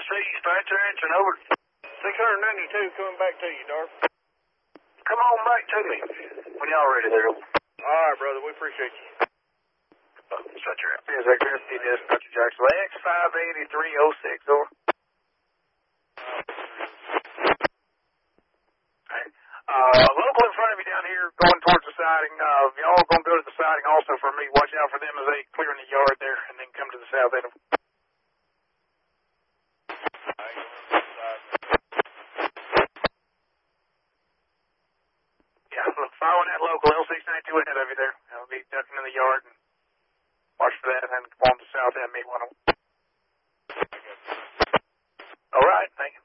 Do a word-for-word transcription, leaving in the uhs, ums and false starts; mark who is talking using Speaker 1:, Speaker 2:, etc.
Speaker 1: Northeast, Patch Ranching, over.
Speaker 2: six ninety-two coming back to you, Darth.
Speaker 1: Come on back to me when y'all ready there.
Speaker 2: All right, brother. We appreciate you.
Speaker 1: Oh, shut your ass. Here's X S T Dispatcher Jackson. X five eighty-three oh six, over. Uh, local in front of you down here going towards the siding. Uh, y'all going to go to the siding also for me. Watch out for them as they clear in the yard there and then come to the south end of them. Yeah, look, following that local L six ninety-two ahead of you there. I'll be ducking in the yard and watch for that and then come on to the south end, meet one of them. All right, thank you.